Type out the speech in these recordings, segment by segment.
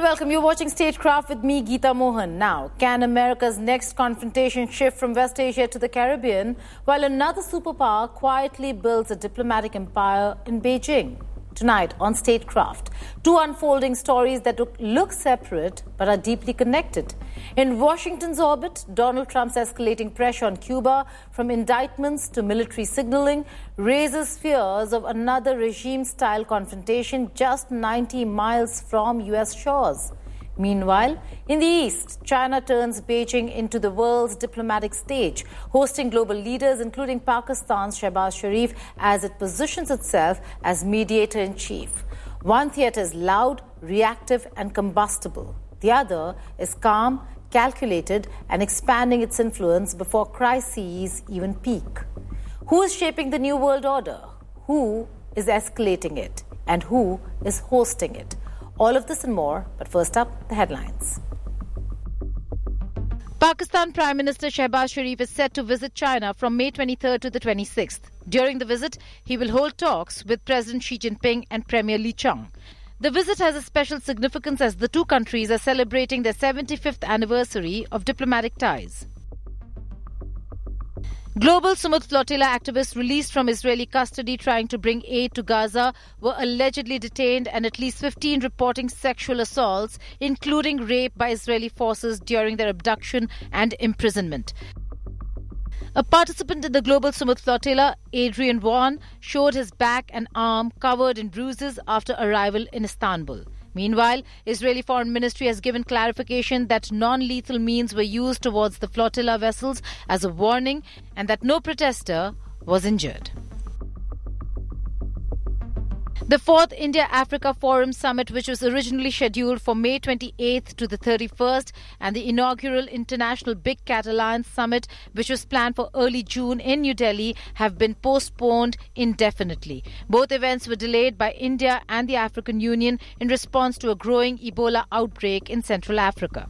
and welcome. You're watching Statecraft with me, Geeta Mohan. Now, can America's next confrontation shift from West Asia to the Caribbean while another superpower quietly builds a diplomatic empire in Beijing? Tonight on Statecraft, two unfolding stories that look separate but are deeply connected. In Washington's orbit, Donald Trump's escalating pressure on Cuba, from indictments to military signaling, raises fears of another regime-style confrontation just 90 miles from U.S. shores. Meanwhile, in the East, China turns Beijing into the world's diplomatic stage, hosting global leaders, including Pakistan's Shehbaz Sharif, as it positions itself as mediator-in-chief. One theatre is loud, reactive, and combustible. The other is calm, calculated, and expanding its influence before crises even peak. Who is shaping the new world order? Who is escalating it? And who is hosting it? All of this and more, but first up, the headlines. Pakistan Prime Minister Shehbaz Sharif is set to visit China from May 23rd to the 26th. During the visit, he will hold talks with President Xi Jinping and Premier Li Qiang. The visit has a special significance as the two countries are celebrating their 75th anniversary of diplomatic ties. Global Sumud Flotilla activists released from Israeli custody trying to bring aid to Gaza were allegedly detained, and at least 15 reporting sexual assaults, including rape by Israeli forces during their abduction and imprisonment. A participant in the Global Sumud Flotilla, Adrian Vaughan, showed his back and arm covered in bruises after arrival in Istanbul. Meanwhile, Israeli Foreign Ministry has given clarification that non-lethal means were used towards the flotilla vessels as a warning and that no protester was injured. The 4th India-Africa Forum Summit, which was originally scheduled for May 28th to the 31st, and the inaugural International Big Cat Alliance Summit, which was planned for early June in New Delhi, have been postponed indefinitely. Both events were delayed by India and the African Union in response to a growing Ebola outbreak in Central Africa.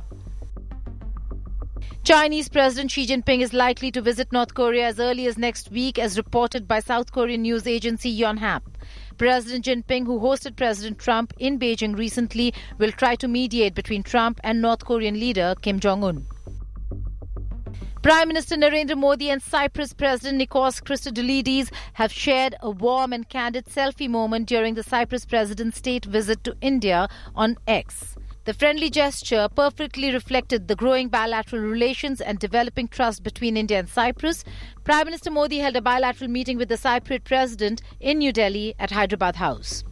Chinese President Xi Jinping is likely to visit North Korea as early as next week, as reported by South Korean news agency Yonhap. President Jinping, who hosted President Trump in Beijing recently, will try to mediate between Trump and North Korean leader Kim Jong-un. Prime Minister Narendra Modi and Cyprus President Nikos Christodoulides have shared a warm and candid selfie moment during the Cyprus president's state visit to India on X. The friendly gesture perfectly reflected the growing bilateral relations and developing trust between India and Cyprus. Prime Minister Modi held a bilateral meeting with the Cypriot president in New Delhi at Hyderabad House.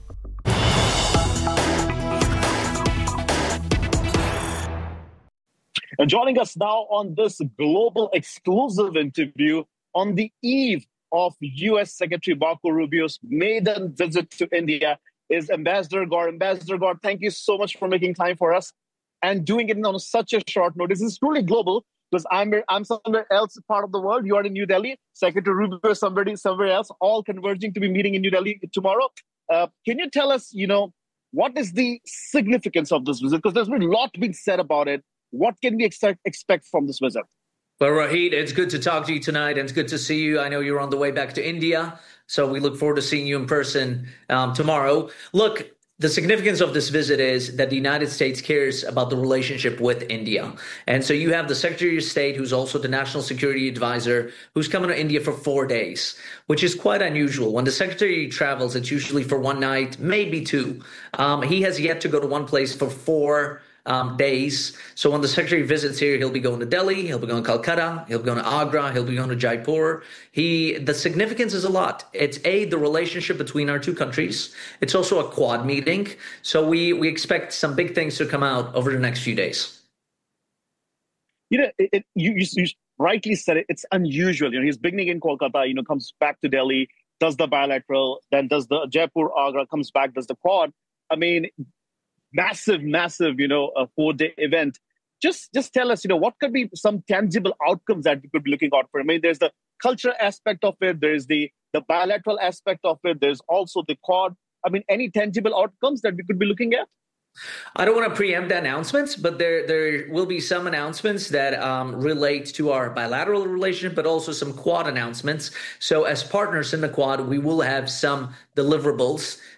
And joining us now on this global exclusive interview on the eve of U.S. Secretary Marco Rubio's maiden visit to India is Ambassador Gaur. Ambassador Gaur, thank you so much for making time for us and doing it on such a short notice. It's truly global because I'm somewhere else part of the world. You are in New Delhi. Secretary Rubio is somewhere else, all converging to be meeting in New Delhi tomorrow. Can you tell us, what is the significance of this visit? Because there's been a lot being said about it. What can we expect from this visit? Well, Rohit, it's good to talk to you tonight, and it's good to see you. I know you're on the way back to India, so we look forward to seeing you in person tomorrow. Look, the significance of this visit is that the United States cares about the relationship with India. And so you have the Secretary of State, who's also the National Security Advisor, who's coming to India for 4 days, which is quite unusual. When the Secretary travels, it's usually for one night, maybe two. He has yet to go to one place for 4 days. So when the Secretary visits here, he'll be going to Delhi, he'll be going to Calcutta, he'll be going to Agra, he'll be going to Jaipur. The significance is a lot. It's the relationship between our two countries. It's also a Quad meeting. So we expect some big things to come out over the next few days. You rightly said it. It's unusual. He's beginning in Kolkata, comes back to Delhi, does the bilateral, then does the Jaipur, Agra, comes back, does the Quad. I mean, massive, a 4-day event. Just tell us, what could be some tangible outcomes that we could be looking out for? I mean, there's the culture aspect of it. There's the bilateral aspect of it. There's also the Quad. I mean, any tangible outcomes that we could be looking at? I don't want to preempt the announcements, but there will be some announcements that relate to our bilateral relationship, but also some Quad announcements. So as partners in the Quad, we will have some deliverables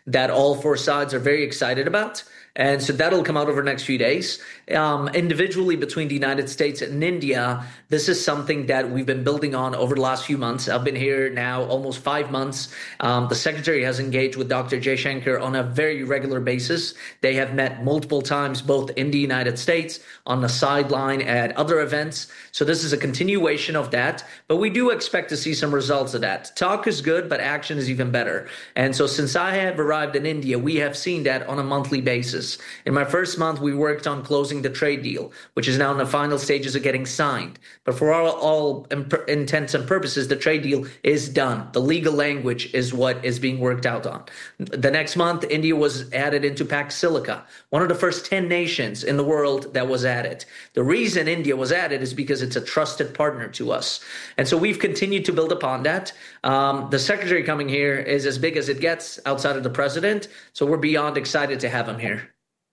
that all four sides are very excited about. And so that'll come out over the next few days. Individually, between the United States and India, this is something that we've been building on over the last few months. I've been here now almost 5 months. The secretary has engaged with Dr. Jaishankar on a very regular basis. They have met multiple times, both in the United States, on the sideline, at other events. So this is a continuation of that. But we do expect to see some results of that. Talk is good, but action is even better. And so since I have arrived in India, we have seen that on a monthly basis. In my first month, we worked on closing the trade deal, which is now in the final stages of getting signed. But for all intents and purposes, the trade deal is done. The legal language is what is being worked out on. The next month, India was added into Pax Silica, one of the first 10 nations in the world that was added. The reason India was added is because it's a trusted partner to us. And so we've continued to build upon that. The secretary coming here is as big as it gets outside of the president. So we're beyond excited to have him here.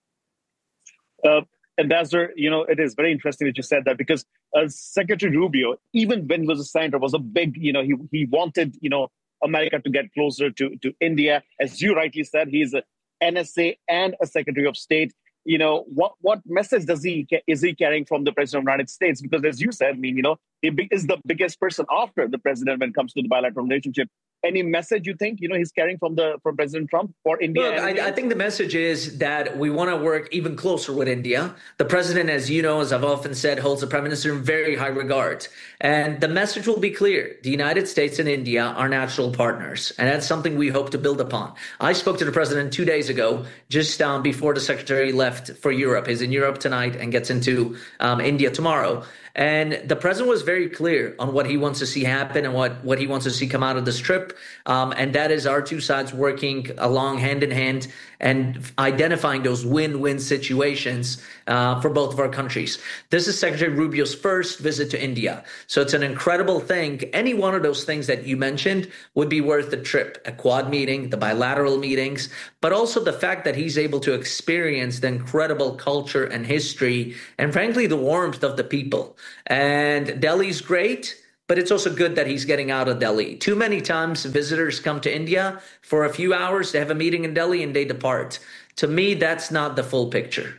Ambassador, it is very interesting that you said that, because Secretary Rubio, even when he was a senator, was a big, he wanted, America to get closer to India. As you rightly said, he's an NSA and a Secretary of State. What message is he carrying from the President of the United States? Because as you said, he is the biggest person after the president when it comes to the bilateral relationship. Any message you think, he's carrying from President Trump for India? Look, I think the message is that we want to work even closer with India. The president, as you know, as I've often said, holds the prime minister in very high regard. And the message will be clear. The United States and India are natural partners. And that's something we hope to build upon. I spoke to the president 2 days ago, just before the secretary left for Europe. He's in Europe tonight and gets into India tomorrow. And the president was very clear on what he wants to see happen and what he wants to see come out of this trip. And that is our two sides working along hand in hand and identifying those win-win situations for both of our countries. This is Secretary Rubio's first visit to India. So it's an incredible thing. Any one of those things that you mentioned would be worth the trip. A Quad meeting, the bilateral meetings, but also the fact that he's able to experience the incredible culture and history and frankly, the warmth of the people. And Delhi's great, but it's also good that he's getting out of Delhi. Too many times visitors come to India for a few hours, they have a meeting in Delhi and they depart. To me, that's not the full picture.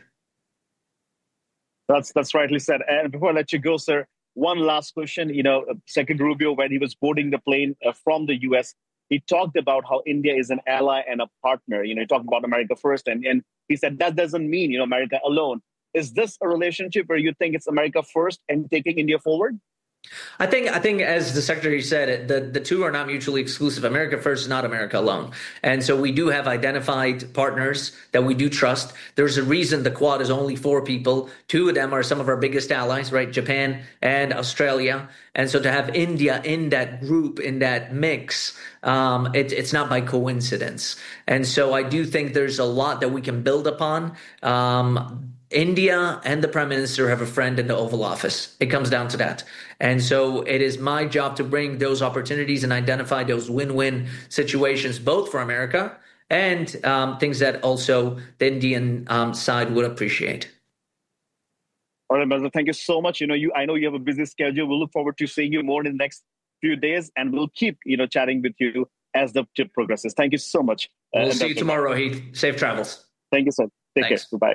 That's rightly said. And before I let you go, sir, one last question. Secretary Rubio, when he was boarding the plane from the U.S., he talked about how India is an ally and a partner. He talked about America first, and he said that doesn't mean, America alone. Is this a relationship where you think it's America first and taking India forward? I think, as the secretary said, the two are not mutually exclusive. America first is not America alone. And so we do have identified partners that we do trust. There's a reason the Quad is only 4 people. 2 of them are some of our biggest allies, right? Japan and Australia. And so to have India in that group, in that mix, it's not by coincidence. And so I do think there's a lot that we can build upon. India and the prime minister have a friend in the Oval Office. It comes down to that. And so it is my job to bring those opportunities and identify those win-win situations, both for America and things that also the Indian side would appreciate. All right, Ambassador, thank you so much. I know you have a busy schedule. We'll look forward to seeing you more in the next few days, and we'll keep, chatting with you as the trip progresses. Thank you so much. We'll see you tomorrow, Rohit. Safe travels. Thank you, sir. Take care. Bye-bye.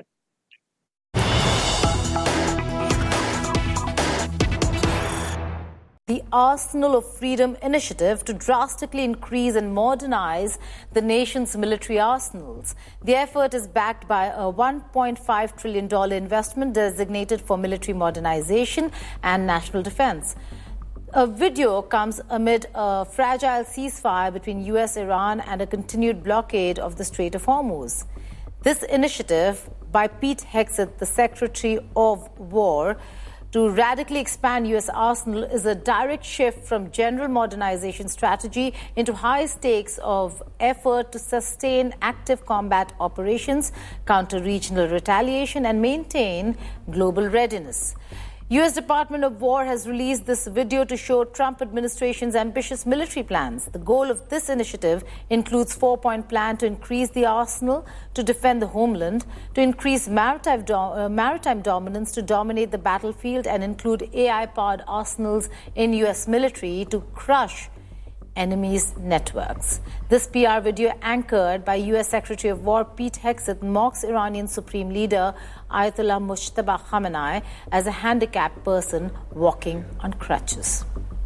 The Arsenal of Freedom initiative to drastically increase and modernize the nation's military arsenals. The effort is backed by a $1.5 trillion investment designated for military modernization and national defense. A video comes amid a fragile ceasefire between US, Iran and a continued blockade of the Strait of Hormuz. This initiative by Pete Hegseth, the Secretary of War, to radically expand U.S. arsenal is a direct shift from general modernization strategy into high stakes of effort to sustain active combat operations, counter regional retaliation, and maintain global readiness. U.S. Department of War has released this video to show Trump administration's ambitious military plans. The goal of this initiative includes a 4-point plan to increase the arsenal to defend the homeland, to increase maritime dominance to dominate the battlefield, and include AI-powered arsenals in U.S. military to crush enemies' networks. This PR video, anchored by U.S. Secretary of War Pete Hegseth, mocks Iranian Supreme Leader Ayatollah Mojtaba Khamenei as a handicapped person walking on crutches.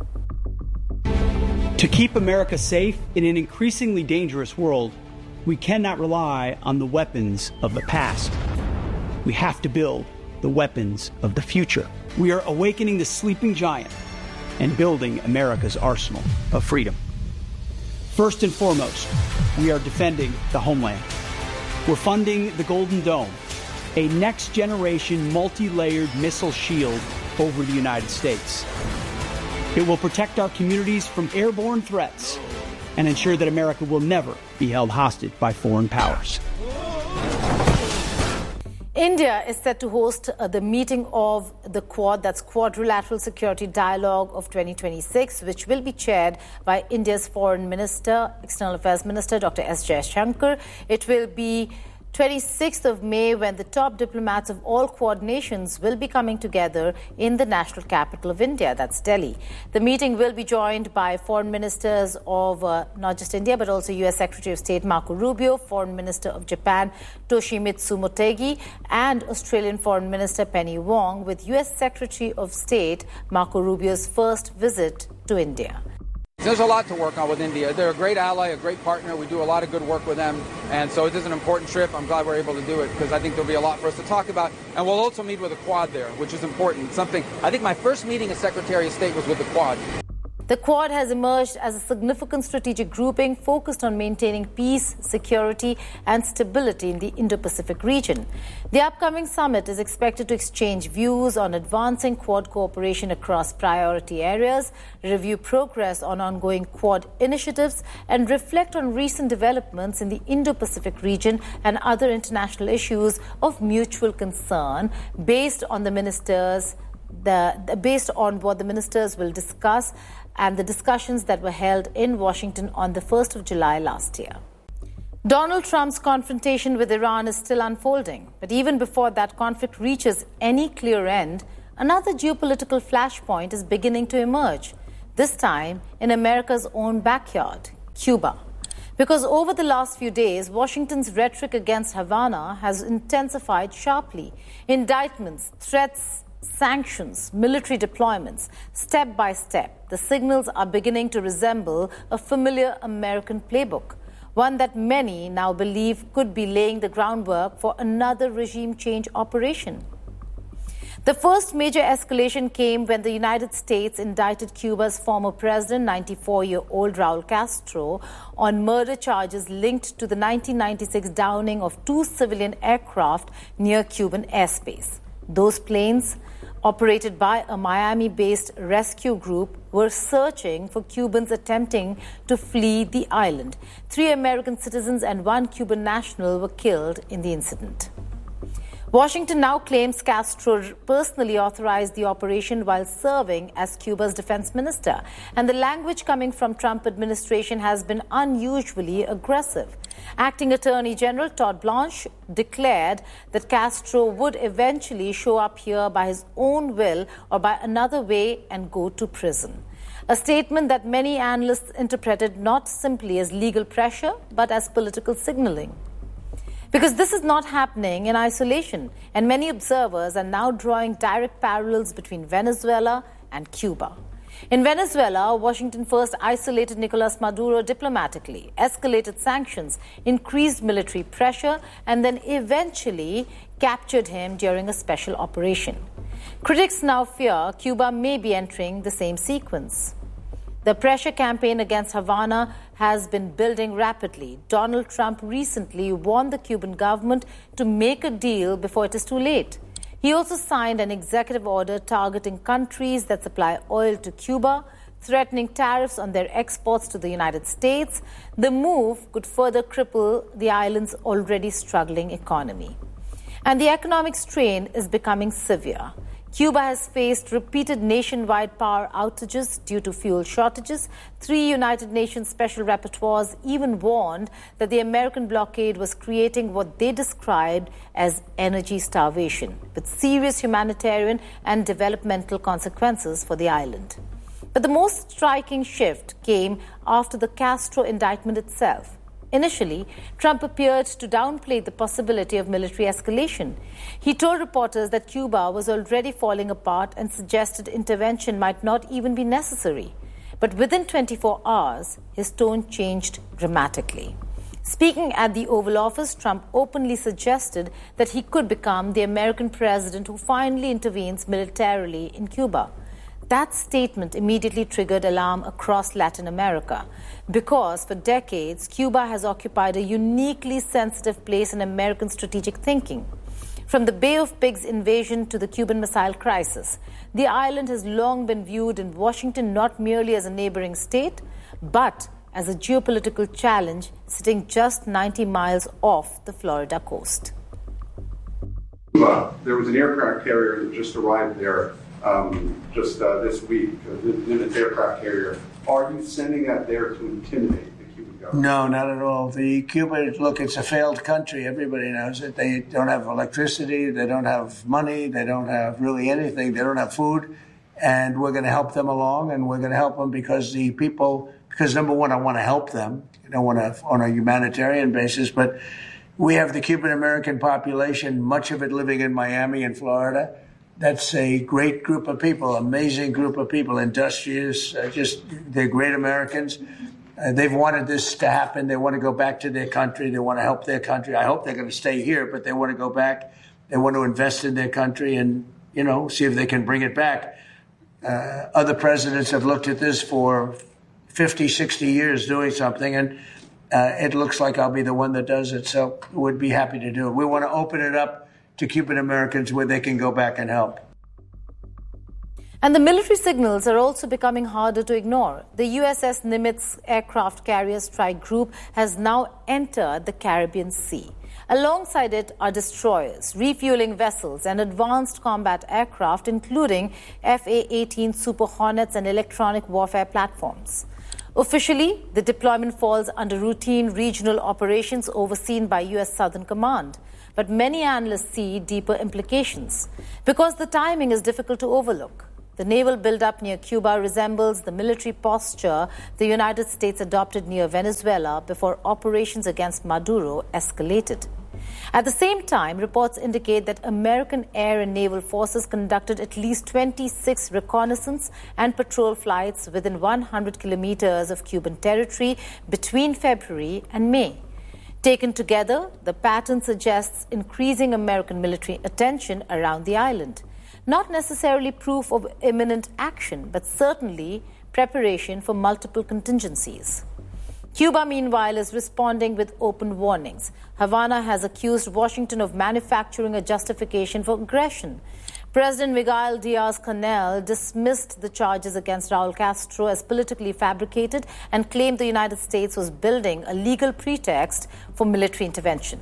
To keep America safe in an increasingly dangerous world, we cannot rely on the weapons of the past. We have to build the weapons of the future. We are awakening the sleeping giant and building America's arsenal of freedom. First and foremost, we are defending the homeland. We're funding the Golden Dome, a next-generation multi-layered missile shield over the United States. It will protect our communities from airborne threats and ensure that America will never be held hostage by foreign powers. India is set to host the meeting of the Quad, that's Quadrilateral Security Dialogue of 2026, which will be chaired by India's Foreign Minister, External Affairs Minister, Dr. S. Jaishankar. It will be 26th of May when the top diplomats of all Quad nations will be coming together in the national capital of India, that's Delhi. The meeting will be joined by foreign ministers of not just India but also U.S. Secretary of State Marco Rubio, Foreign Minister of Japan Toshimitsu Motegi, and Australian Foreign Minister Penny Wong, with U.S. Secretary of State Marco Rubio's first visit to India. There's a lot to work on with India. They're a great ally, a great partner. We do a lot of good work with them. And so it is an important trip. I'm glad we're able to do it because I think there'll be a lot for us to talk about. And we'll also meet with the Quad there, which is important. Something, I think my first meeting as Secretary of State was with the Quad. The Quad has emerged as a significant strategic grouping focused on maintaining peace, security, and stability in the Indo-Pacific region. The upcoming summit is expected to exchange views on advancing Quad cooperation across priority areas, review progress on ongoing Quad initiatives, and reflect on recent developments in the Indo-Pacific region and other international issues of mutual concern based on what the ministers will discuss and the discussions that were held in Washington on the 1st of July last year. Donald Trump's confrontation with Iran is still unfolding, but even before that conflict reaches any clear end, another geopolitical flashpoint is beginning to emerge, this time in America's own backyard, Cuba. Because over the last few days, Washington's rhetoric against Havana has intensified sharply. Indictments, threats, sanctions, military deployments, step by step, the signals are beginning to resemble a familiar American playbook, one that many now believe could be laying the groundwork for another regime change operation. The first major escalation came when the United States indicted Cuba's former president, 94-year-old Raul Castro, on murder charges linked to the 1996 downing of 2 civilian aircraft near Cuban airspace. Those planes, operated by a Miami-based rescue group, were searching for Cubans attempting to flee the island. 3 American citizens and 1 Cuban national were killed in the incident. Washington now claims Castro personally authorized the operation while serving as Cuba's defense minister. And the language coming from Trump administration has been unusually aggressive. Acting Attorney General Todd Blanche declared that Castro would eventually show up here by his own will or by another way and go to prison. A statement that many analysts interpreted not simply as legal pressure, but as political signaling. Because this is not happening in isolation, and many observers are now drawing direct parallels between Venezuela and Cuba. In Venezuela, Washington first isolated Nicolas Maduro diplomatically, escalated sanctions, increased military pressure, and then eventually captured him during a special operation. Critics now fear Cuba may be entering the same sequence. The pressure campaign against Havana has been building rapidly. Donald Trump recently warned the Cuban government to make a deal before it is too late. He also signed an executive order targeting countries that supply oil to Cuba, threatening tariffs on their exports to the United States. The move could further cripple the island's already struggling economy. And the economic strain is becoming severe. Cuba has faced repeated nationwide power outages due to fuel shortages. 3 United Nations special rapporteurs even warned that the American blockade was creating what they described as energy starvation, with serious humanitarian and developmental consequences for the island. But the most striking shift came after the Castro indictment itself. Initially, Trump appeared to downplay the possibility of military escalation. He told reporters that Cuba was already falling apart and suggested intervention might not even be necessary. But within 24 hours, his tone changed dramatically. Speaking at the Oval Office, Trump openly suggested that he could become the American president who finally intervenes militarily in Cuba. That statement immediately triggered alarm across Latin America because for decades, Cuba has occupied a uniquely sensitive place in American strategic thinking. From the Bay of Pigs invasion to the Cuban Missile Crisis, the island has long been viewed in Washington not merely as a neighboring state, but as a geopolitical challenge sitting just 90 miles off the Florida coast. Cuba, there was an aircraft carrier that just arrived there this week, the Nimitz aircraft carrier. Are you sending that there to intimidate the Cuban government? No, not at all. The Cuba, look, it's a failed country. Everybody knows it. They don't have electricity. They don't have money. They don't have really anything. They don't have food. And we're going to help them along, and we're going to help them because number one, I want to help them, on a humanitarian basis, but we have the Cuban American population, much of it living in Miami and Florida. That's a great group of people, amazing group of people, industrious, they're great Americans. They've wanted this to happen. They want to go back to their country. They want to help their country. I hope they're going to stay here, but they want to go back. They want to invest in their country and, see if they can bring it back. Other presidents have looked at this for 50, 60 years doing something, and it looks like I'll be the one that does it. So we'd be happy to do it. We want to open it up to Cuban Americans where they can go back and help. And the military signals are also becoming harder to ignore. The USS Nimitz aircraft carrier strike group has now entered the Caribbean Sea. Alongside it are destroyers, refueling vessels, and advanced combat aircraft, including FA-18 Super Hornets and electronic warfare platforms. Officially, the deployment falls under routine regional operations overseen by U.S. Southern Command. But many analysts see deeper implications because the timing is difficult to overlook. The naval buildup near Cuba resembles the military posture the United States adopted near Venezuela before operations against Maduro escalated. At the same time, reports indicate that American air and naval forces conducted at least 26 reconnaissance and patrol flights within 100 kilometers of Cuban territory between February and May. Taken together, the pattern suggests increasing American military attention around the island. Not necessarily proof of imminent action, but certainly preparation for multiple contingencies. Cuba, meanwhile, is responding with open warnings. Havana has accused Washington of manufacturing a justification for aggression. President Miguel Diaz-Canel dismissed the charges against Raul Castro as politically fabricated and claimed the United States was building a legal pretext for military intervention.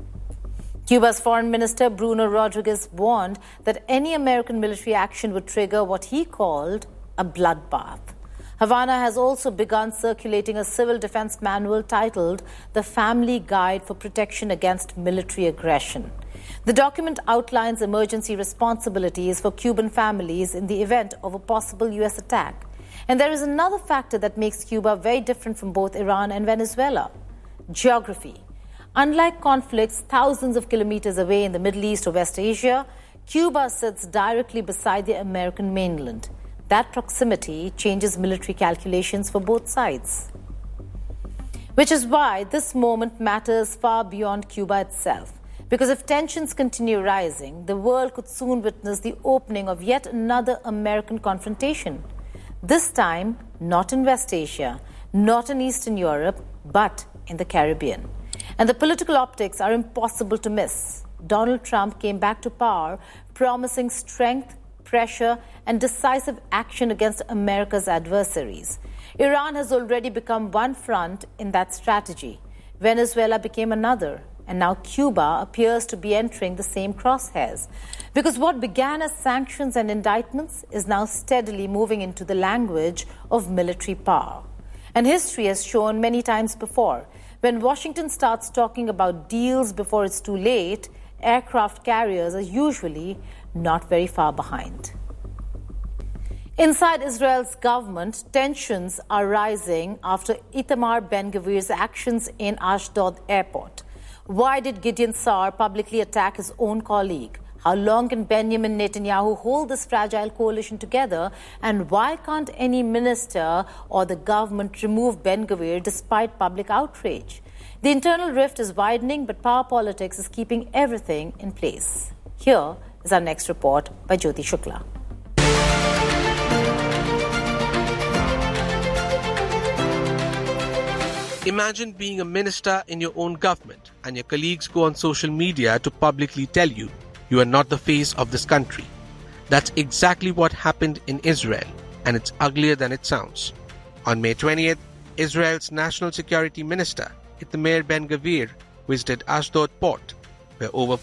Cuba's Foreign Minister Bruno Rodriguez warned that any American military action would trigger what he called a bloodbath. Havana has also begun circulating a civil defense manual titled The Family Guide for Protection Against Military Aggression. The document outlines emergency responsibilities for Cuban families in the event of a possible U.S. attack. And there is another factor that makes Cuba very different from both Iran and Venezuela: geography. Unlike conflicts thousands of kilometers away in the Middle East or West Asia, Cuba sits directly beside the American mainland. That proximity changes military calculations for both sides. Which is why this moment matters far beyond Cuba itself. Because if tensions continue rising, the world could soon witness the opening of yet another American confrontation. This time, not in West Asia, not in Eastern Europe, but in the Caribbean. And the political optics are impossible to miss. Donald Trump came back to power promising strength, pressure, and decisive action against America's adversaries. Iran has already become one front in that strategy. Venezuela became another. And now Cuba appears to be entering the same crosshairs. Because what began as sanctions and indictments is now steadily moving into the language of military power. And history has shown many times before, when Washington starts talking about deals before it's too late, aircraft carriers are usually not very far behind. Inside Israel's government, tensions are rising after Itamar Ben-Gvir's actions in Ashdod airport. Why did Gideon Saar publicly attack his own colleague? How long can Benjamin Netanyahu hold this fragile coalition together? And why can't any minister or the government remove Ben-Gvir despite public outrage? The internal rift is widening, but power politics is keeping everything in place. Here is our next report by Jyoti Shukla. Imagine being a minister in your own government and your colleagues go on social media to publicly tell you you are not the face of this country. That's exactly what happened in Israel, and it's uglier than it sounds. On May 20th, Israel's National Security Minister, Itamar Ben-Gvir, visited Ashdod port, where over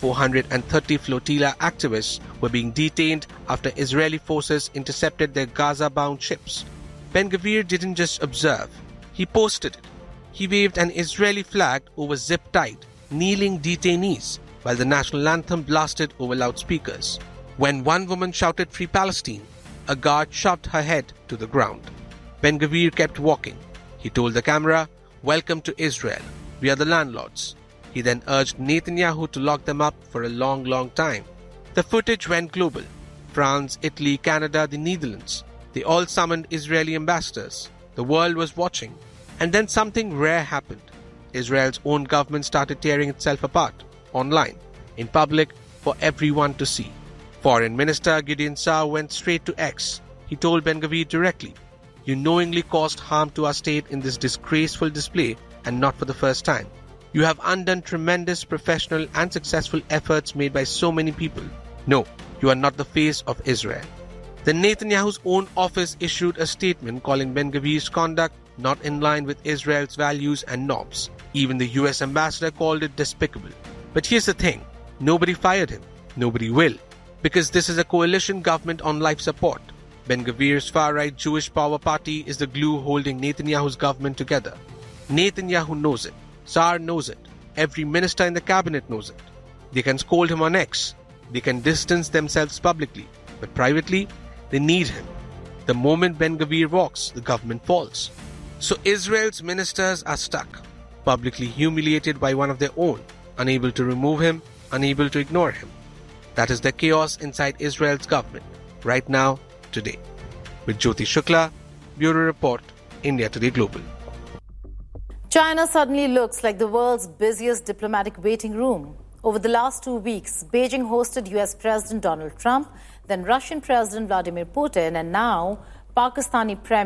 430 flotilla activists were being detained after Israeli forces intercepted their Gaza-bound ships. Ben-Gvir didn't just observe, he posted it. He waved an Israeli flag over zip-tied, kneeling detainees while the national anthem blasted over loudspeakers. When one woman shouted "Free Palestine," a guard shoved her head to the ground. Ben-Gvir kept walking. He told the camera, "Welcome to Israel. We are the landlords." He then urged Netanyahu to lock them up for a long, long time. The footage went global. France, Italy, Canada, the Netherlands. They all summoned Israeli ambassadors. The world was watching. And then something rare happened. Israel's own government started tearing itself apart, online, in public, for everyone to see. Foreign Minister Gideon Saar went straight to X. He told Ben-Gvir directly, "You knowingly caused harm to our state in this disgraceful display, and not for the first time. You have undone tremendous professional and successful efforts made by so many people. No, you are not the face of Israel." Then Netanyahu's own office issued a statement calling Ben-Gvir's conduct not in line with Israel's values and norms. Even the US ambassador called it despicable. But here's the thing, nobody fired him. Nobody will. Because this is a coalition government on life support. Ben-Gvir's far-right Jewish Power Party is the glue holding Netanyahu's government together. Netanyahu knows it. Saar knows it. Every minister in the cabinet knows it. They can scold him on X. They can distance themselves publicly. But privately, they need him. The moment Ben-Gvir walks, the government falls. So Israel's ministers are stuck, publicly humiliated by one of their own, unable to remove him, unable to ignore him. That is the chaos inside Israel's government, right now, today. With Jyoti Shukla, Bureau Report, India Today Global. China suddenly looks like the world's busiest diplomatic waiting room. Over the last 2 weeks, Beijing hosted US President Donald Trump, then Russian President Vladimir Putin, and now Pakistani Premier